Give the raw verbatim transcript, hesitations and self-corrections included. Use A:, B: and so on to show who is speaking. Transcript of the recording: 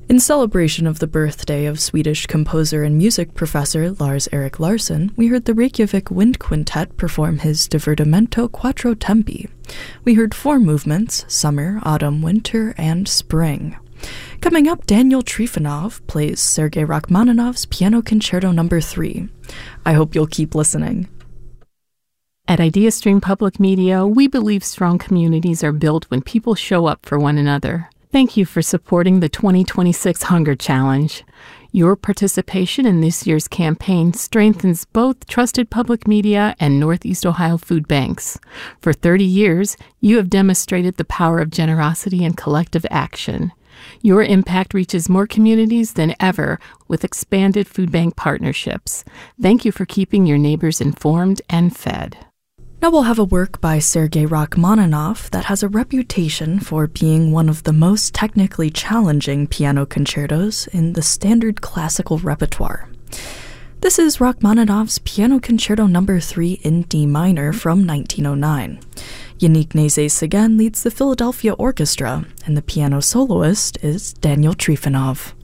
A: In celebration of the birthday of Swedish composer and music professor Lars-Erik Larsson, we heard the Reykjavik Wind Quintet perform his Divertimento Quattro Tempi. We heard four movements: summer, autumn, winter, and spring. Coming up, Daniel Trifonov plays Sergei Rachmaninoff's Piano Concerto Number three. I hope you'll keep listening.
B: At IdeaStream Public Media, we believe strong communities are built when people show up for one another. Thank you for supporting the twenty twenty-six Hunger Challenge. Your participation in this year's campaign strengthens both trusted public media and Northeast Ohio food banks. For thirty years, you have demonstrated the power of generosity and collective action. Your impact reaches more communities than ever with expanded food bank partnerships. Thank you for keeping your neighbors informed and fed.
A: Now we'll have a work by Sergei Rachmaninoff that has a reputation for being one of the most technically challenging piano concertos in the standard classical repertoire. This is Rachmaninoff's Piano Concerto Number three in D minor from nineteen oh nine. Yannick Nézet-Séguin leads the Philadelphia Orchestra, and the piano soloist is Daniel Trifonov.